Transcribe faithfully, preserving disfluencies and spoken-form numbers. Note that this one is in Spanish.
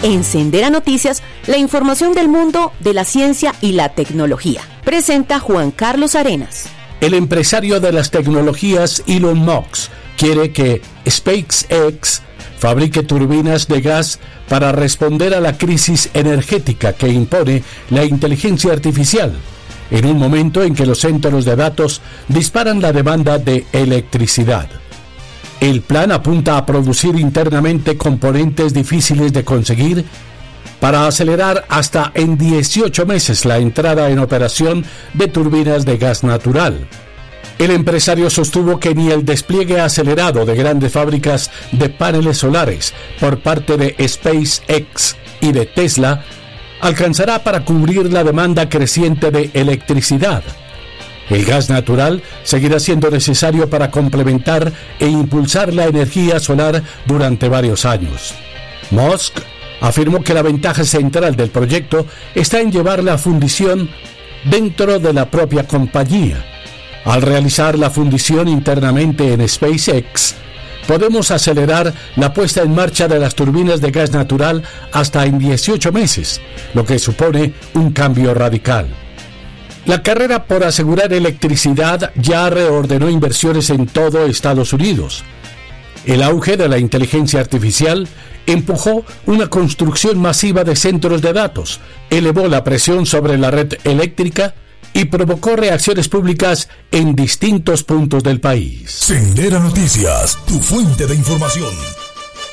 En Sendera Noticias, la información del mundo de la ciencia y la tecnología. Presenta Juan Carlos Arenas. El empresario de las tecnologías Elon Musk quiere que SpaceX fabrique turbinas de gas para responder a la crisis energética que impone la inteligencia artificial, en un momento en que los centros de datos disparan la demanda de electricidad. El plan apunta a producir internamente componentes difíciles de conseguir para acelerar hasta en dieciocho meses la entrada en operación de turbinas de gas natural. El empresario sostuvo que ni el despliegue acelerado de grandes fábricas de paneles solares por parte de SpaceX y de Tesla alcanzará para cubrir la demanda creciente de electricidad. El gas natural seguirá siendo necesario para complementar e impulsar la energía solar durante varios años. Musk afirmó que la ventaja central del proyecto está en llevar la fundición dentro de la propia compañía. Al realizar la fundición internamente en SpaceX, podemos acelerar la puesta en marcha de las turbinas de gas natural hasta en dieciocho meses, lo que supone un cambio radical. La carrera por asegurar electricidad ya reordenó inversiones en todo Estados Unidos. El auge de la inteligencia artificial empujó una construcción masiva de centros de datos, elevó la presión sobre la red eléctrica y provocó reacciones públicas en distintos puntos del país. Sendera Noticias, tu fuente de información.